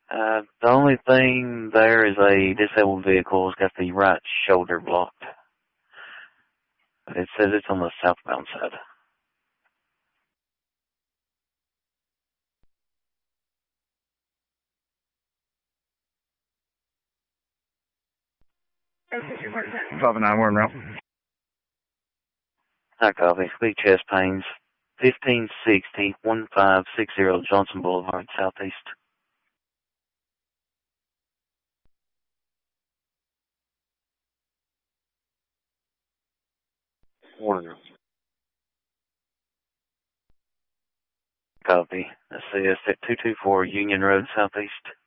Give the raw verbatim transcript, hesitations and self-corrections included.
Uh, the only thing there is a disabled vehicle has got the right shoulder blocked. It says it's on the southbound side. five nine, we're in route. Hi, copy. Speak chest pains. fifteen sixty, fifteen sixty Johnson Boulevard, Southeast. Warning. Copy. I see us at two two four Union Road, Southeast.